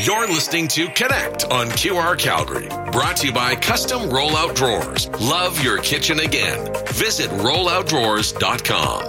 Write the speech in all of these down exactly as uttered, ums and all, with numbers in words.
You're listening to Connect on Q R Calgary. Brought to you by Custom Rollout Drawers. Love your kitchen again. Visit rollout drawers dot com.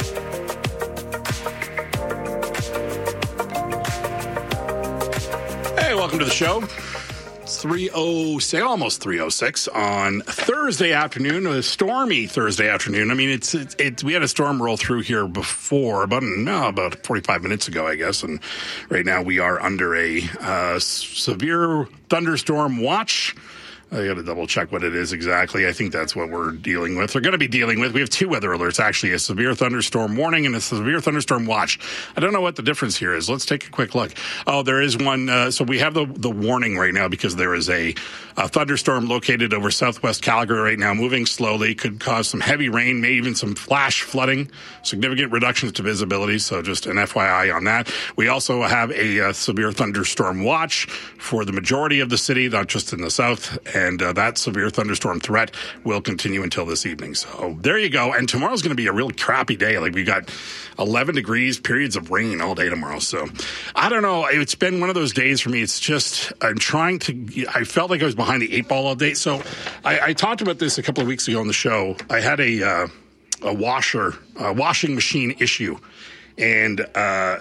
Hey, welcome to the show. It's three oh six, almost three oh six on Thursday afternoon, a stormy Thursday afternoon. I mean, it's, it's, it's we had a storm roll through here before, about, no, about forty-five minutes ago, I guess. And right now we are under a uh, severe thunderstorm watch. I got to double check what it is exactly. I think that's what we're dealing with. We're going to be dealing with. We have two weather alerts, actually, a severe thunderstorm warning and a severe thunderstorm watch. I don't know what the difference here is. Let's take a quick look. Oh, there is one. Uh, so we have the, the warning right now because there is a, a thunderstorm located over southwest Calgary right now, moving slowly, could cause some heavy rain, maybe even some flash flooding, significant reductions to visibility. So just an F Y I on that. We also have a, a severe thunderstorm watch for the majority of the city, not just in the south. And uh, that severe thunderstorm threat will continue until this evening. So there you go. And tomorrow's going to be a real crappy day. Like we got eleven degrees, periods of rain all day tomorrow. So I don't know. It's been one of those days for me. It's just, I'm trying to, I felt like I was behind the eight ball all day. So I, I talked about this a couple of weeks ago on the show. I had a, uh, a washer, a washing machine issue. And uh,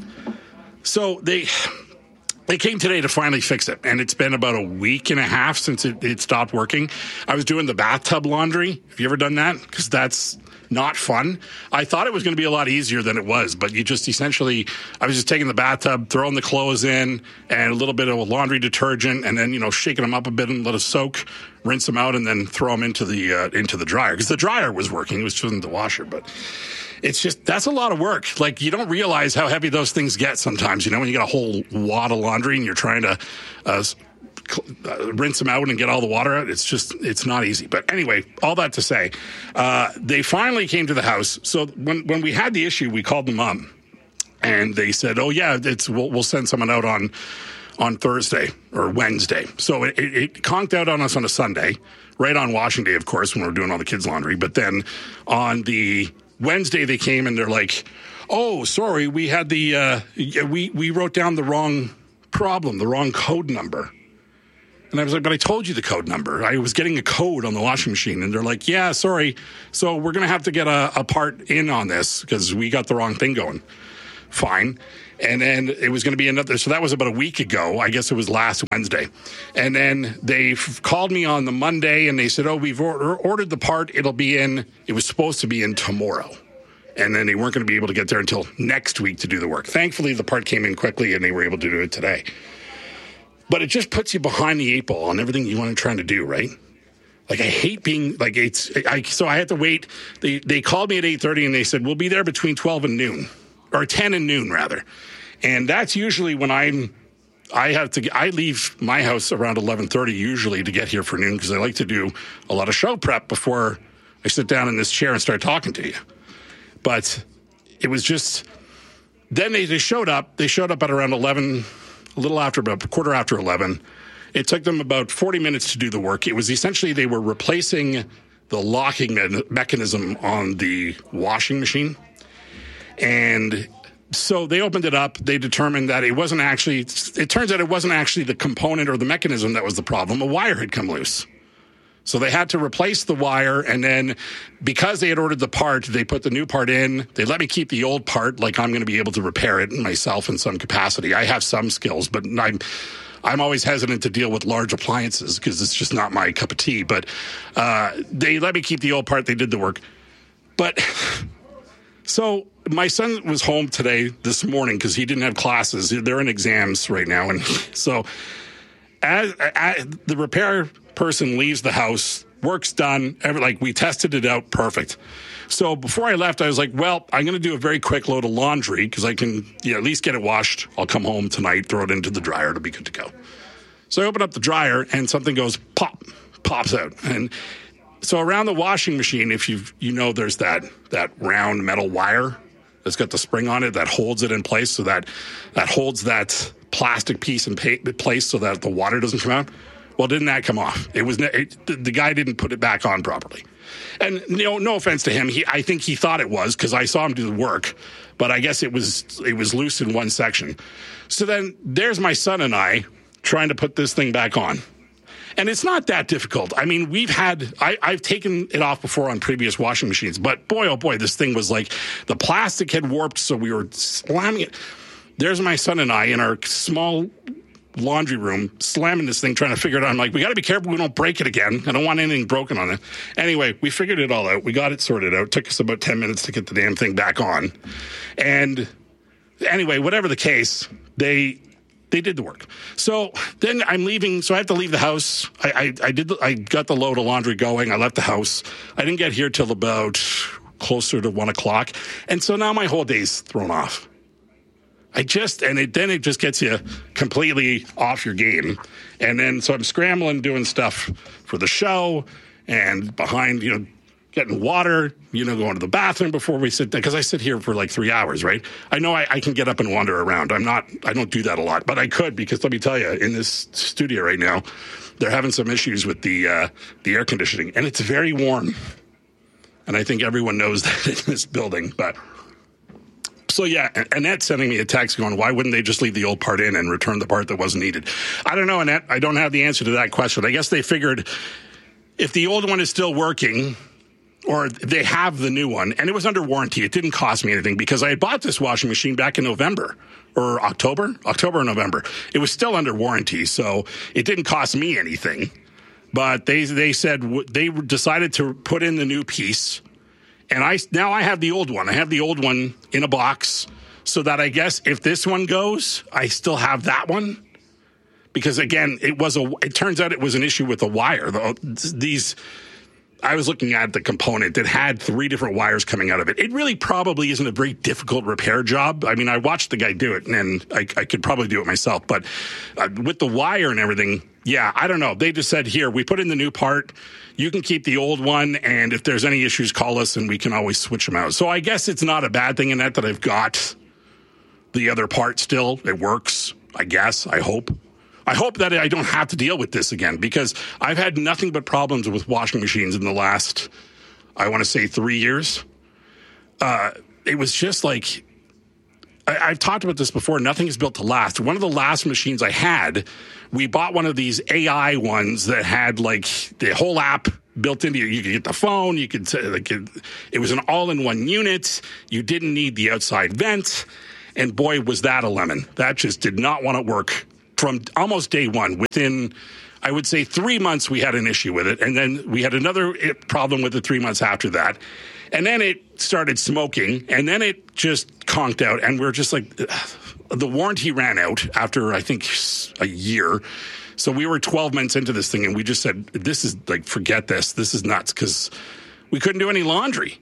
so they... They came today to finally fix it, and it's been about a week and a half since it, it stopped working. I was doing the bathtub laundry. Have you ever done that? Because that's not fun. I thought it was going to be a lot easier than it was, but you just essentially, I was just taking the bathtub, throwing the clothes in, and a little bit of laundry detergent, and then, you know, shaking them up a bit and let it soak, rinse them out, and then throw them into the uh, into the dryer. Because the dryer was working. It was just the washer, but... It's just, that's a lot of work. Like, you don't realize how heavy those things get sometimes, you know, when you get a whole wad of laundry and you're trying to uh, uh, rinse them out and get all the water out. It's just, it's not easy. But anyway, all that to say, uh, they finally came to the house. So when, when we had the issue, we called them up and they said, oh, yeah, it's we'll, we'll send someone out on on Thursday or Wednesday. So it, it, it conked out on us on a Sunday, right on washing day, of course, when we were doing all the kids' laundry. But then on the Wednesday they came and they're like, oh, sorry, we had the, uh, we, we wrote down the wrong problem, the wrong code number. And I was like, but I told you the code number. I was getting a code on the washing machine. And they're like, yeah, sorry. So we're going to have to get a, a part in on this because we got the wrong thing going. Fine. And then it was going to be another. So that was about a week ago. I guess it was last Wednesday. And then they f- called me on the Monday and they said, oh, we've or- ordered the part. It'll be in. It was supposed to be in tomorrow. And then they weren't going to be able to get there until next week to do the work. Thankfully, the part came in quickly and they were able to do it today. But it just puts you behind the eight ball on everything you want to try to do, right? Like, I hate being, like, it's, I, so I had to wait. They, they called me at eight thirty and they said, we'll be there between twelve and noon. Or ten and noon, rather. And that's usually when I'm, I have to, I leave my house around eleven thirty usually to get here for noon because I like to do a lot of show prep before I sit down in this chair and start talking to you. But it was just, then they, they showed up. They showed up at around eleven, a little after, about a quarter after eleven. It took them about forty minutes to do the work. It was essentially, they were replacing the locking me- mechanism on the washing machine. And so they opened it up. They determined that it wasn't actually, it turns out it wasn't actually the component or the mechanism that was the problem. A wire had come loose. So they had to replace the wire. And then because they had ordered the part, they put the new part in. They let me keep the old part, like I'm going to be able to repair it myself in some capacity. I have some skills, but I'm, I'm always hesitant to deal with large appliances because it's just not my cup of tea. But uh, they let me keep the old part. They did the work. But so my son was home today, this morning, because he didn't have classes. They're in exams right now. And so as, as the repair person leaves the house, work's done, every, like we tested it out, perfect. So before I left, I was like, well, I'm going to do a very quick load of laundry because I can you know, at least get it washed. I'll come home tonight, throw it into the dryer. It'll be good to go. So I open up the dryer and something goes pop, pops out. And so around the washing machine, if you you know there's that that round metal wire that's got the spring on it that holds it in place, so that that holds that plastic piece in place so that the water doesn't come out. Well, didn't that come off? It was it, the guy didn't put it back on properly. And you know, no offense to him, he I think he thought it was because I saw him do the work, but I guess it was it was loose in one section. So then there's my son and I trying to put this thing back on. And it's not that difficult. I mean, we've had, I, I've taken it off before on previous washing machines, but boy, oh boy, this thing was like, the plastic had warped, so we were slamming it. There's my son and I in our small laundry room, slamming this thing, trying to figure it out. I'm like, we got to be careful we don't break it again. I don't want anything broken on it. Anyway, we figured it all out. We got it sorted out. It took us about ten minutes to get the damn thing back on. And anyway, whatever the case, they... They did the work. So then I'm leaving. So I have to leave the house. I, I, I did. I got the load of laundry going. I left the house. I didn't get here till about closer to one o'clock. And so now my whole day's thrown off. I just, and it, then it just gets you completely off your game. And then, so I'm scrambling, doing stuff for the show and behind, you know, getting water, you know, going to the bathroom before we sit down. Because I sit here for like three hours, right? I know I, I can get up and wander around. I'm not, I don't do that a lot, but I could, because let me tell you, in this studio right now, they're having some issues with the uh, the air conditioning, and it's very warm. And I think everyone knows that in this building. But so yeah, Annette's sending me a text going, why wouldn't they just leave the old part in and return the part that wasn't needed? I don't know, Annette. I don't have the answer to that question. I guess they figured if the old one is still working, or they have the new one, and it was under warranty. It didn't cost me anything because I had bought this washing machine back in November or October, October or November. It was still under warranty, so it didn't cost me anything. But they they said they decided to put in the new piece, and I now I have the old one. I have the old one in a box, so that I guess if this one goes, I still have that one. Because again, it was a. It turns out it was an issue with the wire. The, these. I was looking at the component that had three different wires coming out of it. It really probably isn't a very difficult repair job. I mean, I watched the guy do it, and I, I could probably do it myself. But uh, with the wire and everything, yeah, I don't know. They just said, here, we put in the new part. You can keep the old one, and if there's any issues, call us, and we can always switch them out. So I guess it's not a bad thing in that that I've got the other part still. It works, I guess, I hope. I hope that I don't have to deal with this again, because I've had nothing but problems with washing machines in the last, I want to say, three years. Uh, it was just like, I, I've talked about this before, nothing is built to last. One of the last machines I had, we bought one of these A I ones that had like the whole app built into you. You could get the phone, you could, like, it, it was an all-in-one unit. You didn't need the outside vent. And boy, was that a lemon. That just did not want to work. From almost day one, within, I would say, three months, we had an issue with it. And then we had another problem with it three months after that. And then it started smoking. And then it just conked out. And we're just like, the warranty ran out after, I think, a year. So we were twelve months into this thing. And we just said, this is like, forget this. This is nuts, because we couldn't do any laundry.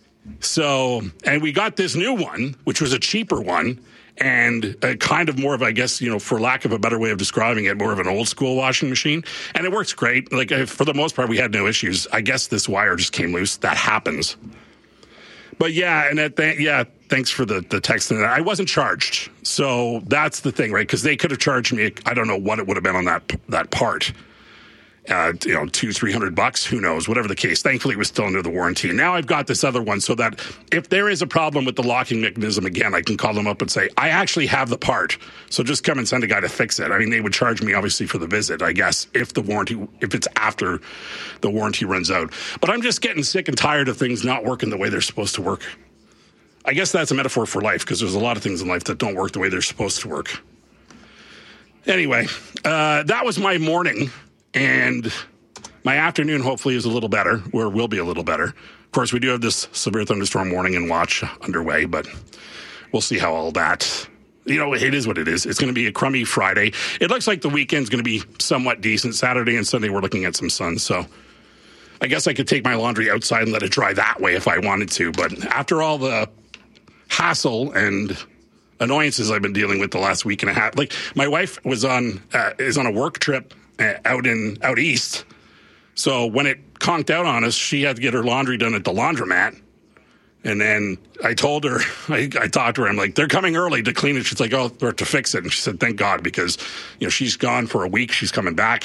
So, and we got this new one, which was a cheaper one. And a kind of more of, I guess, you know, for lack of a better way of describing it, more of an old school washing machine. And it works great. Like, for the most part, we had no issues. I guess this wire just came loose. That happens. But yeah, and that, th- yeah, thanks for the, the text. I wasn't charged. So that's the thing, right? Because they could have charged me, I don't know what it would have been on that that part. Uh, you know, two, three hundred bucks, who knows, whatever the case. Thankfully, it was still under the warranty. Now I've got this other one so that if there is a problem with the locking mechanism again, I can call them up and say, I actually have the part. So just come and send a guy to fix it. I mean, they would charge me obviously for the visit, I guess, if the warranty, if it's after the warranty runs out. But I'm just getting sick and tired of things not working the way they're supposed to work. I guess that's a metaphor for life, because there's a lot of things in life that don't work the way they're supposed to work. Anyway, uh, that was my morning. And my afternoon hopefully is a little better, or will be a little better. Of course, we do have this severe thunderstorm warning and watch underway, but we'll see how all that, you know, it is what it is. It's going to be a crummy Friday. It looks like the weekend's going to be somewhat decent. Saturday and Sunday, we're looking at some sun. So I guess I could take my laundry outside and let it dry that way if I wanted to. But after all the hassle and annoyances I've been dealing with the last week and a half, like my wife was on, uh, is on a work trip Uh, out in out east. So when it conked out on us, she had to get her laundry done at the laundromat. And then I told her, I, I talked to her, I'm like, they're coming early to clean it. She's like, oh, or to fix it. And she said, thank God, because, you know, she's gone for a week. She's coming back.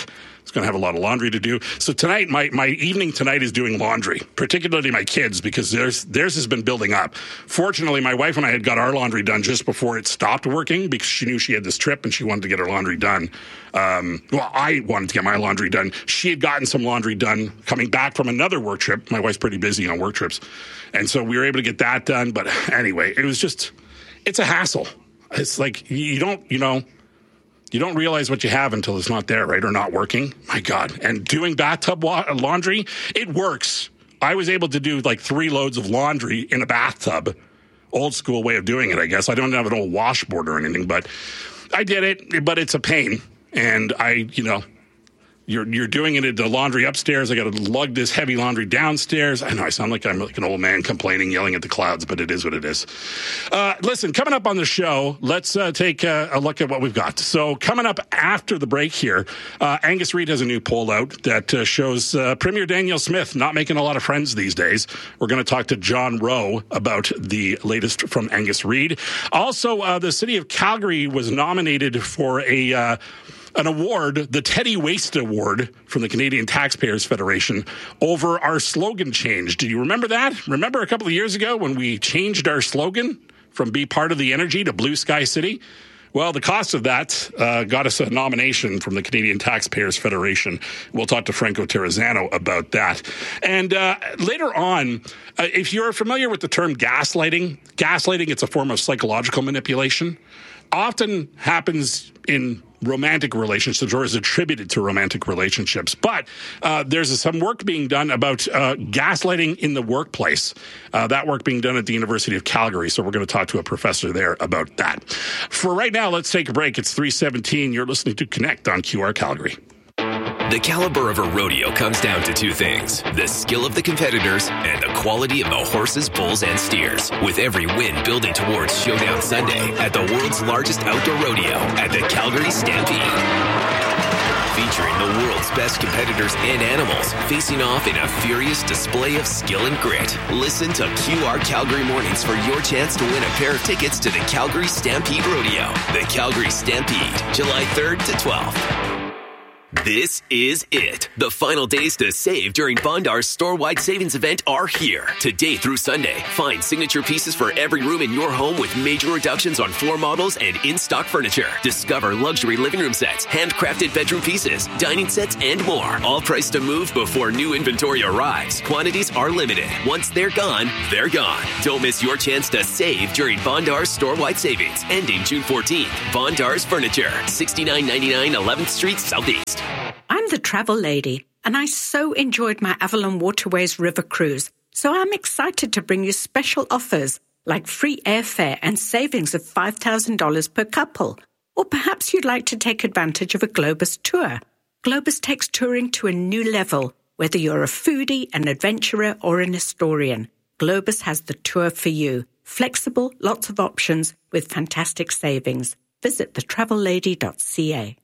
It's going to have a lot of laundry to do. So tonight, my, my evening tonight is doing laundry, particularly my kids, because theirs, theirs has been building up. Fortunately, my wife and I had got our laundry done just before it stopped working because she knew she had this trip and she wanted to get her laundry done. Um, well, I wanted to get my laundry done. She had gotten some laundry done coming back from another work trip. My wife's pretty busy on work trips. And so we were able to get that done. But anyway, it was just, it's a hassle. It's like you don't, you know, you don't realize what you have until it's not there, right? Or not working. My God. And doing bathtub wa- laundry, it works. I was able to do like three loads of laundry in a bathtub. Old school way of doing it, I guess. I don't have an old washboard or anything, but I did it, but it's a pain. And I, you know, You're you're doing it at the laundry upstairs. I got to lug this heavy laundry downstairs. I know I sound like I'm like an old man complaining, yelling at the clouds, but it is what it is. Uh, listen, coming up on the show, let's uh, take a, a look at what we've got. So coming up after the break here, uh, Angus Reid has a new poll out that uh, shows uh, Premier Danielle Smith not making a lot of friends these days. We're going to talk to John Rowe about the latest from Angus Reid. Also, uh, the city of Calgary was nominated for a... Uh, an award, the Teddy Waste Award from the Canadian Taxpayers Federation, over our slogan change. Do you remember that? Remember a couple of years ago when we changed our slogan from Be Part of the Energy to Blue Sky City? Well, the cost of that uh, got us a nomination from the Canadian Taxpayers Federation. We'll talk to Franco Terrazzano about that. And uh, later on, uh, if you're familiar with the term gaslighting, gaslighting, it's a form of psychological manipulation. Often happens in romantic relationships or is attributed to romantic relationships. But uh, there's some work being done about uh, gaslighting in the workplace. Uh, that work being done at the University of Calgary. So we're going to talk to a professor there about that. For right now, let's take a break. It's three seventeen. You're listening to Connect on Q R Calgary. The caliber of a rodeo comes down to two things: the skill of the competitors and the quality of the horses, bulls, and steers. With every win building towards Showdown Sunday at the world's largest outdoor rodeo at the Calgary Stampede. Featuring the world's best competitors and animals facing off in a furious display of skill and grit. Listen to Q R Calgary Mornings for your chance to win a pair of tickets to the Calgary Stampede Rodeo. The Calgary Stampede, July third to twelfth. This is it. The final days to save during Bondar's store-wide savings event are here. Today through Sunday, find signature pieces for every room in your home with major reductions on floor models and in-stock furniture. Discover luxury living room sets, handcrafted bedroom pieces, dining sets, and more. All priced to move before new inventory arrives. Quantities are limited. Once they're gone, they're gone. Don't miss your chance to save during Bondar's store-wide savings, ending June fourteenth. Bondar's Furniture, sixty-nine ninety-nine eleventh Street Southeast. I'm the travel lady, and I so enjoyed my Avalon Waterways River cruise, so I'm excited to bring you special offers like free airfare and savings of five thousand dollars per couple. Or perhaps you'd like to take advantage of a Globus tour. Globus takes touring to a new level, whether you're a foodie, an adventurer, or an historian. Globus has the tour for you. Flexible, lots of options with fantastic savings. Visit the travel lady dot c a.